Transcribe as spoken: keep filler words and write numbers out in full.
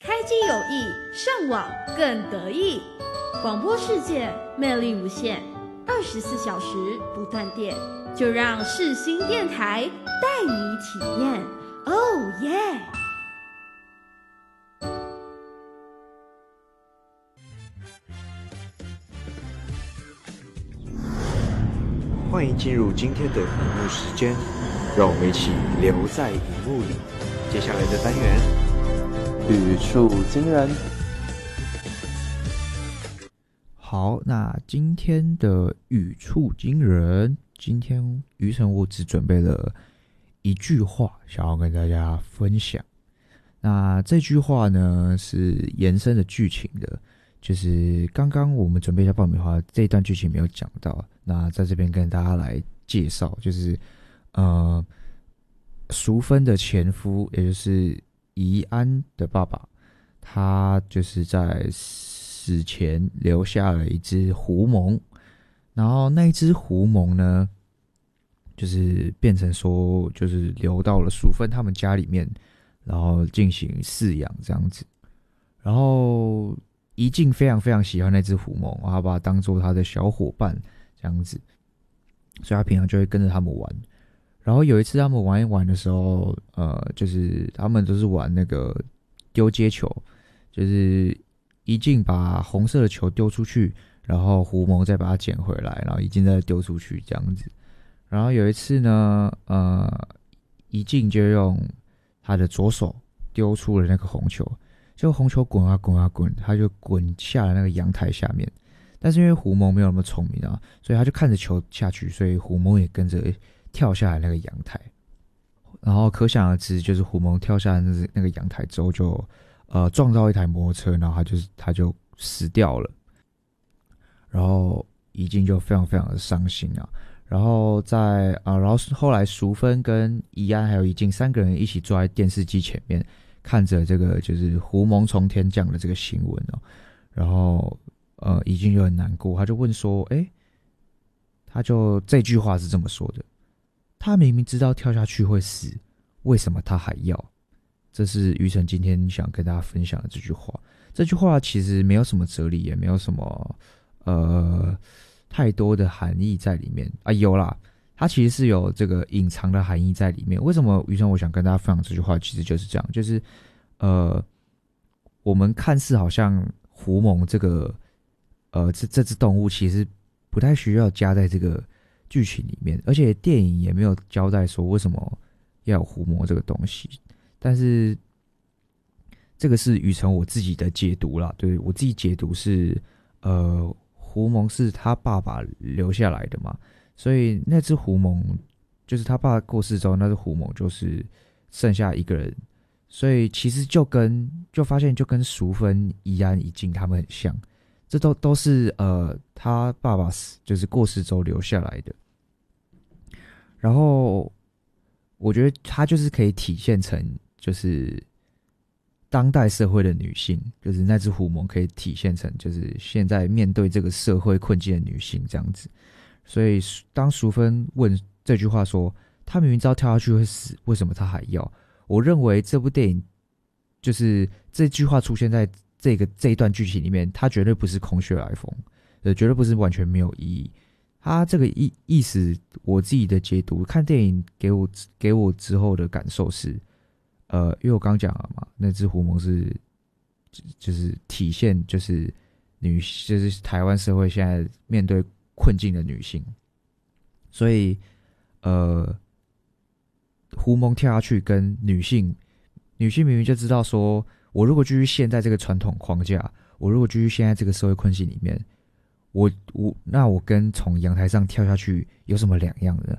开机有益，上网更得意。广播世界魅力无限，二十四小时不断电，就让世新电台带你体验。哦耶！ 欢迎进入今天的荧幕时间，让我们一起留在荧幕里。接下来的单元， 语触惊人。 好，那今天的语触惊人，今天于晨我只准备了一句话，想要跟大家分享。那这句话呢是延伸的剧情的，就是刚刚我们准备一下爆米花这一段剧情没有讲到，那在这边跟大家来介绍，就是呃，淑芬的前夫，也就是宜安的爸爸，他就是在死前留下了一只狐獴，然后那一只狐獴呢，就是变成说，就是流到了淑芬他们家里面，然后进行饲养这样子。然后宜静非常非常喜欢那只狐獴，他把它当做他的小伙伴这样子，所以他平常就会跟着他们玩。然后有一次他们玩一玩的时候，呃，就是他们都是玩那个丢接球，就是宜静把红色的球丢出去，然后狐獴再把它捡回来，然后宜静再丢出去这样子。然后有一次呢，呃，宜静就用他的左手丢出了那个红球，结果红球滚啊滚啊滚，他就滚下了那个阳台下面。但是因为狐獴没有那么聪明啊，所以他就看着球下去，所以狐獴也跟着跳下来那个阳台。然后可想而知，就是狐獴跳下来那个阳台之后就，呃撞到一台摩托车，然后他就是他就死掉了。然后宜静就非常非常的伤心啊。然后在啊、呃，然后后来淑芬跟宜安还有宜静三个人一起坐在电视机前面，看着这个就是狐獴从天降的这个新闻哦。然后呃，宜静就很难过，他就问说：“哎，他就这句话是这么说的，他明明知道跳下去会死，为什么他还要？”这是于晨今天想跟大家分享的这句话。这句话其实没有什么哲理，也没有什么呃太多的含义在里面啊。有啦，它其实是有这个隐藏的含义在里面。为什么于晨我想跟大家分享这句话，其实就是这样，就是呃，我们看似好像狐獴这个呃这这只动物其实不太需要加在这个剧情里面，而且电影也没有交代说为什么要有狐獴这个东西。但是这个是于晨我自己的解读啦，对我自己解读是，呃，狐獴是他爸爸留下来的嘛，所以那只狐獴就是他爸过世之后，那只狐獴就是剩下一个人，所以其实就跟就发现就跟淑芬、宜安、宜静他们很像。这都都是呃他爸爸就是过世之后留下来的，然后我觉得他就是可以体现成就是当代社会的女性，就是那只狐獴可以体现成就是现在面对这个社会困境的女性这样子。所以当淑芬问这句话说他明明知道跳下去会死，为什么他还要？我认为这部电影就是这句话出现在这个这一段剧情里面，它绝对不是空穴来风，呃，绝对不是完全没有意义。它这个意意思，我自己的解读，看电影给我给我之后的感受是，呃，因为我刚刚讲了嘛，那只狐獴是就是体现就是女就是台湾社会现在面对困境的女性，所以呃，狐獴跳下去跟女性，女性明明就知道说，我如果继续陷在这个传统框架，我如果继续陷在这个社会困境里面，我我那我跟从阳台上跳下去有什么两样呢？